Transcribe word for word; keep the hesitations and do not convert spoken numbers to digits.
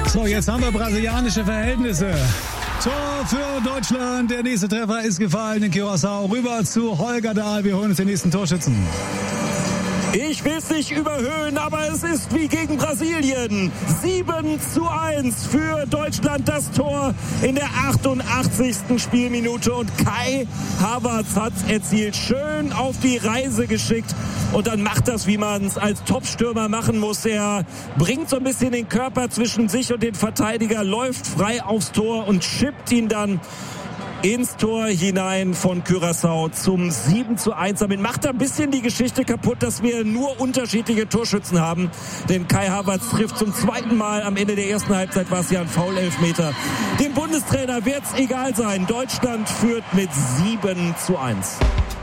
So, jetzt haben wir brasilianische Verhältnisse. Tor für Deutschland. Der nächste Treffer ist gefallen in Curaçao. Rüber zu Holger Dahl. Wir holen uns den nächsten Torschützen. Ich will es nicht überhöhen, aber es ist wie gegen Brasilien. sieben zu eins für Deutschland, das Tor in der achtundachtzigsten Spielminute. Und Kai Havertz hat es erzielt. Schön auf die Reise geschickt. Und dann macht das, wie man es als Topstürmer machen muss. Er bringt so ein bisschen den Körper zwischen sich und den Verteidiger, läuft frei aufs Tor und chippt ihn dann ins Tor hinein von Curaçao zum sieben zu eins. Damit macht er ein bisschen die Geschichte kaputt, dass wir nur unterschiedliche Torschützen haben. Denn Kai Havertz trifft zum zweiten Mal. Am Ende der ersten Halbzeit war es ja ein Foul-Elfmeter. Dem Bundestrainer wird es egal sein. Deutschland führt mit sieben zu eins.